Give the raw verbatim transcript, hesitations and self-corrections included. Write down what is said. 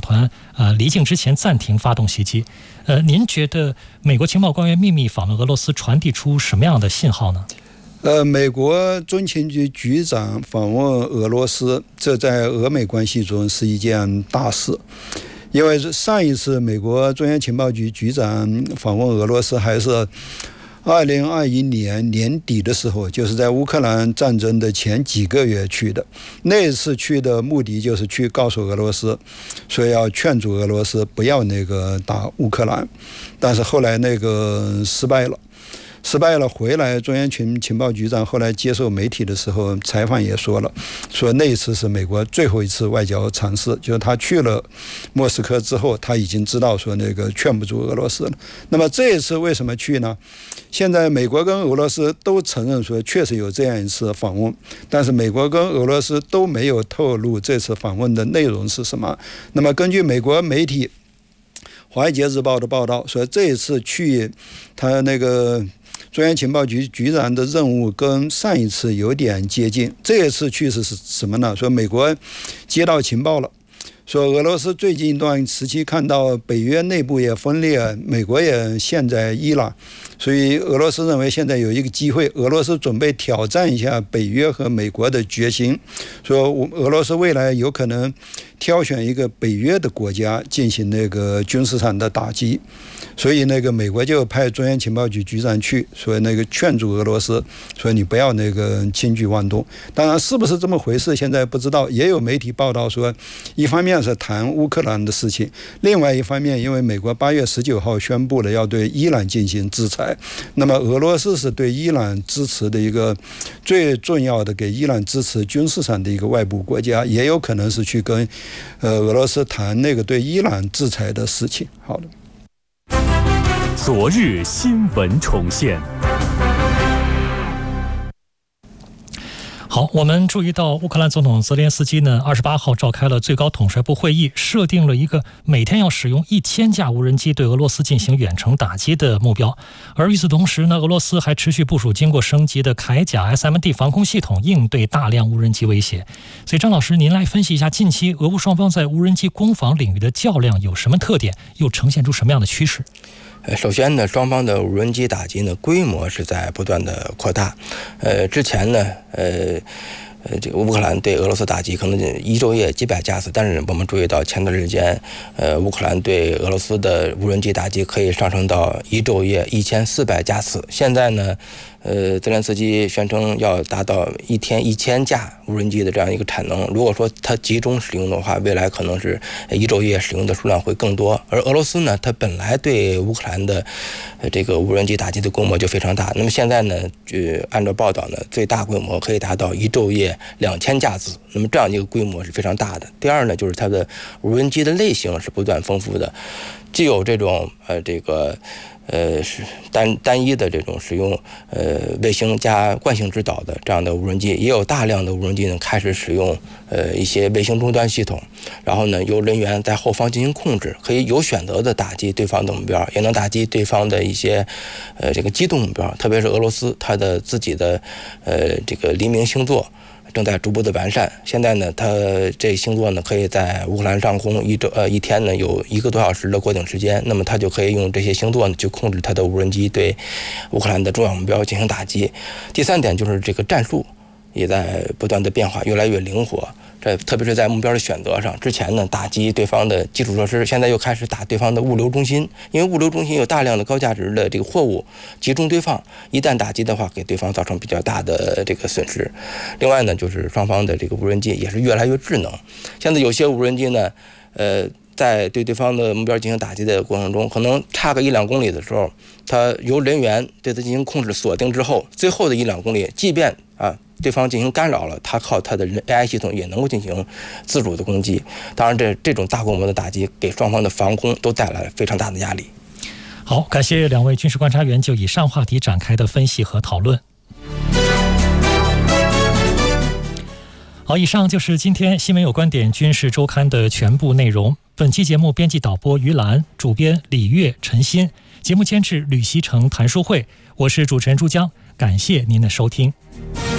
团呃离境之前暂停发动袭击。呃，您觉得美国情报官员秘密访问俄罗斯传递出什么样的信号呢？ 呃，美国中情局局长访问俄罗斯，这在俄美关系中是一件大事。因为上一次美国中央情报局局长访问俄罗斯还是二零二一年年底的时候，就是在乌克兰战争的前几个月去的。那一次去的目的就是去告诉俄罗斯，说要劝阻俄罗斯不要那个打乌克兰，但是后来那个失败了。失败了回来，中央情情报局长后来接受媒体的时候采访也说了，说那一次是美国最后一次外交尝试，就是他去了莫斯科之后，他已经知道说那个劝不住俄罗斯了。那么这一次为什么去呢？现在美国跟俄罗斯都承认说确实有这样一次访问，但是美国跟俄罗斯都没有透露这次访问的内容是什么。那么根据美国媒体《华尔街日报》的报道说，这一次去他那个中央情报局局长的任务跟上一次有点接近。这一次去是什么呢？说美国接到情报了，说俄罗斯最近一段时期看到北约内部也分裂，美国也陷在伊朗，所以俄罗斯认为现在有一个机会，俄罗斯准备挑战一下北约和美国的决心，说俄罗斯未来有可能挑选一个北约的国家进行那个军事上的打击。所以那个美国就派中央情报局局长去，说那个劝阻俄罗斯，说你不要那个轻举妄动。当然是不是这么回事现在不知道，也有媒体报道说，一方面是谈乌克兰的事情，另外一方面因为美国八月十九号宣布了要对伊朗进行制裁，那么俄罗斯是对伊朗支持的一个最重要的给伊朗支持军事上的一个外部国家，也有可能是去跟呃俄罗斯谈那个对伊朗制裁的事情。好的。 昨日新闻重现。 好，我们注意到乌克兰总统泽连斯基呢，二十八号召开了最高统帅部会议，设定了一个每天要使用一千架无人机对俄罗斯进行远程打击的目标。而与此同时呢，俄罗斯还持续部署经过升级的铠甲 S M D 防空系统，应对大量无人机威胁。所以张老师，您来分析一下近期俄乌双方在无人机攻防领域的较量有什么特点，又呈现出什么样的趋势？ 呃，首先呢，双方的无人机打击呢规模是在不断的扩大。呃，之前呢，呃。呃，这个乌克兰对俄罗斯打击可能一昼夜几百架次，但是我们注意到前段时间，呃，乌克兰对俄罗斯的无人机打击可以上升到一昼夜一千四百架次。现在呢，呃，泽连斯基宣称要达到一天一千架无人机的这样一个产能。如果说它集中使用的话，未来可能是一昼夜使用的数量会更多。而俄罗斯呢，它本来对乌克兰的呃这个无人机打击的规模就非常大。那么现在呢，就按照报道呢，最大规模可以达到一昼夜两千架次。那么这样一个规模是非常大的。第二呢，就是它的无人机的类型是不断丰富的，既有这种呃这个。呃，是单单一的这种使用呃卫星加惯性指导的这样的无人机，也有大量的无人机呢开始使用呃一些卫星终端系统，然后呢由人员在后方进行控制，可以有选择的打击对方的目标，也能打击对方的一些呃这个机动目标，特别是俄罗斯它的自己的呃这个黎明星座。正在逐步的完善。现在呢，它这星座呢可以在乌克兰上空一周呃一天呢有一个多小时的过境时间，那么它就可以用这些星座呢去控制它的无人机对乌克兰的重要目标进行打击。第三点就是这个战术也在不断的变化，越来越灵活。这特别是在目标的选择上，之前呢打击对方的基础设施，现在又开始打对方的物流中心，因为物流中心有大量的高价值的这个货物集中堆放，一旦打击的话，给对方造成比较大的这个损失。另外呢，就是双方的这个无人机也是越来越智能，现在有些无人机呢，呃。在对对方的目标进行打击的过程中，可能差个一两公里的时候，它由人员对它进行控制锁定之后，最后的一两公里，即便啊对方进行干扰了，它靠它的 A I 系统也能够进行自主的攻击。当然这，这这种大规模的打击给双方的防空都带来非常大的压力。 好，感谢两位军事观察员就以上话题展开的分析和讨论。好，以上就是今天新闻有观点军事周刊的全部内容。本期节目编辑导播于兰，主编李月、陈鑫，节目监制吕锡成、谭淑慧，我是主持人朱江，感谢您的收听。